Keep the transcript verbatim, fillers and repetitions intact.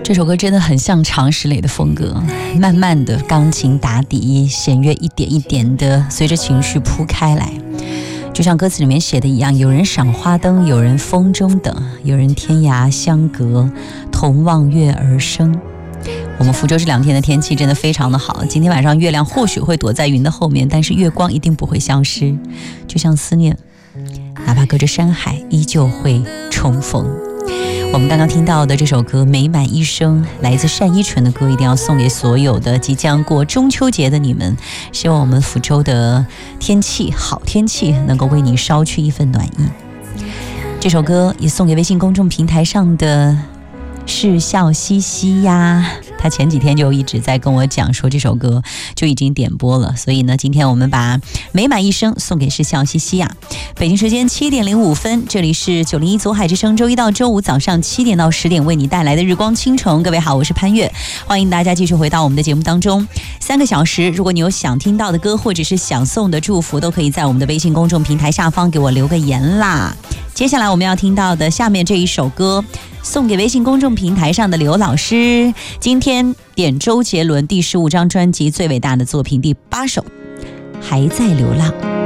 这首歌真的很像常石磊的风格，慢慢的钢琴打底，弦乐一点一点的随着情绪铺开来，就像歌词里面写的一样，有人赏花灯，有人风中等，有人天涯相隔，同望月而生。我们福州这两天的天气真的非常的好，今天晚上月亮或许会躲在云的后面，但是月光一定不会消失，就像思念，哪怕隔着山海依旧会重逢。我们刚刚听到的这首歌《美满一生》，来自单依纯的歌，一定要送给所有的即将过中秋节的你们，希望我们福州的天气好天气能够为你捎去一份暖意。这首歌也送给微信公众平台上的是笑嘻嘻呀，他前几天就一直在跟我讲说这首歌就已经点播了，所以呢，今天我们把美满一生送给是笑嘻嘻呀。北京时间七点零五分，这里是九零一左海之声，周一到周五早上七点到十点为你带来的日光倾城。各位好，我是潘越，欢迎大家继续回到我们的节目当中。三个小时，如果你有想听到的歌或者是想送的祝福，都可以在我们的微信公众平台下方给我留个言啦。接下来我们要听到的下面这一首歌，送给微信公众平台上的刘老师，今天点周杰伦第十五张专辑最伟大的作品第八首《还在流浪》。